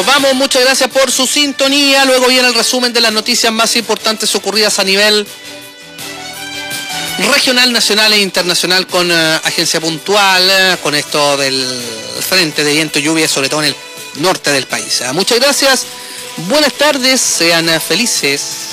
Vamos, muchas gracias por su sintonía. Luego viene el resumen de las noticias más importantes ocurridas a nivel regional, nacional e internacional con Agencia Puntual, con esto del frente de viento y lluvia, sobre todo en el norte del país. Muchas gracias, buenas tardes, sean felices.